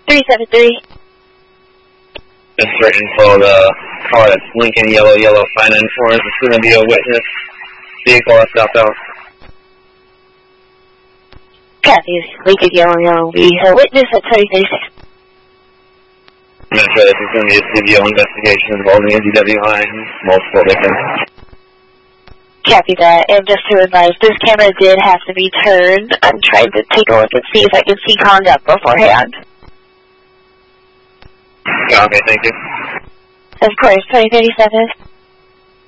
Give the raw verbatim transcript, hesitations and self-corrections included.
three seven three. Just for info, the car that's Lincoln Yellow Yellow five nine four is going to be a witness. Vehicle that's southbound. Copy. Lincoln Yellow Yellow be a witness at twenty thirty-six. I'm not sure this is going to be a C B O investigation involving a D W I and multiple victims. Copy that. And just to advise, this camera did have to be turned. I'm trying to take a look and see if I can see conduct beforehand. Okay, thank you. Of course, twenty thirty-seven.